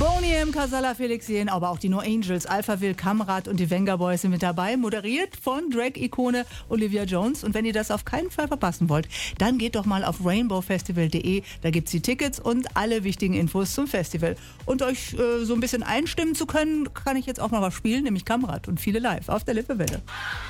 Boney M, Casala, Felix Jähn, aber auch die No Angels, Alphaville, Kamrat und die Venga Boys sind mit dabei, moderiert von Drag-Ikone Olivia Jones. Und wenn ihr das auf keinen Fall verpassen wollt, dann geht doch mal auf rainbowfestival.de, da gibt's die Tickets und alle wichtigen Infos zum Festival. Und euch so ein bisschen einstimmen zu können, kann ich jetzt auch mal was spielen, nämlich Kamrat und viele live auf der Lippewelle.